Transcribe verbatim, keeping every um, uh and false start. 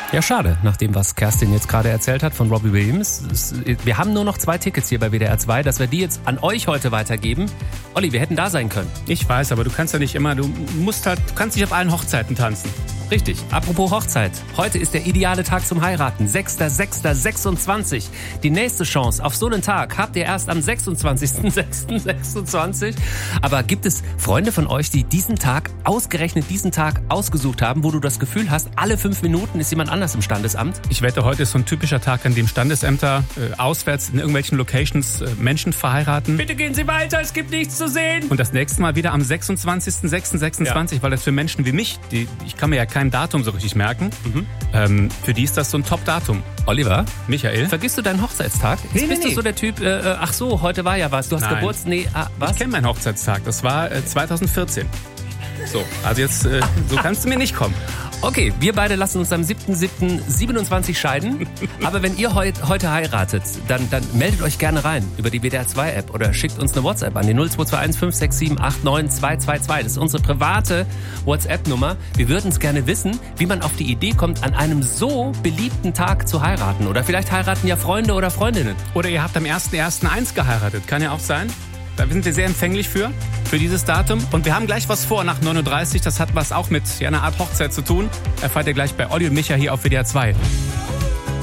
Ja, schade, nach dem, was Kerstin jetzt gerade erzählt hat von Robbie Williams. Es, wir haben nur noch zwei Tickets hier bei W D R zwei, dass wir die jetzt an euch heute weitergeben. Olli, wir hätten da sein können. Ich weiß, aber du kannst ja nicht immer, du musst halt, du kannst nicht auf allen Hochzeiten tanzen. Richtig. Apropos Hochzeit. Heute ist der ideale Tag zum Heiraten. sechster sechster sechsundzwanzig. Die nächste Chance auf so einen Tag habt ihr erst am sechsundzwanzigster sechster sechsundzwanzig. Aber gibt es Freunde von euch, die diesen Tag, ausgerechnet diesen Tag ausgesucht haben, wo du das Gefühl hast, alle fünf Minuten ist jemand anders im Standesamt? Ich wette, heute ist so ein typischer Tag, an dem Standesämter äh, auswärts in irgendwelchen Locations äh, Menschen verheiraten. Bitte gehen Sie weiter, es gibt nichts zu sehen. Und das nächste Mal wieder am sechsundzwanzigster sechster sechsundzwanzig, ja. Weil das für Menschen wie mich, die, ich kann mir ja kein Datum so richtig merken. Mhm. Ähm, für die ist das so ein Top-Datum. Oliver? Michael? Vergisst du deinen Hochzeitstag? Jetzt Nee, bist nee, du so der Typ, äh, ach so, heute war ja was. Du hast Nein. Geburtstag. Nee, ah, was? Ich kenne meinen Hochzeitstag. Das war äh, zweitausendvierzehn. So, also jetzt, äh, so kannst du mir nicht kommen. Okay, wir beide lassen uns am siebter siebter siebenundzwanzig scheiden. Aber wenn ihr heut, heute heiratet, dann, dann meldet euch gerne rein über die W D R zwei App oder schickt uns eine WhatsApp an die null zwei zwei eins fünf sechs sieben acht neun zwei zwei zwei. Das ist unsere private WhatsApp-Nummer. Wir würden es gerne wissen, wie man auf die Idee kommt, an einem so beliebten Tag zu heiraten. Oder vielleicht heiraten ja Freunde oder Freundinnen. Oder ihr habt am erster erster eins geheiratet. Kann ja auch sein. Da sind wir sehr empfänglich für, für dieses Datum. Und wir haben gleich was vor nach neun Uhr dreißig. Das hat was auch mit ja, einer Art Hochzeit zu tun. Erfahrt ihr gleich bei Olli und Micha hier auf W D R zwei.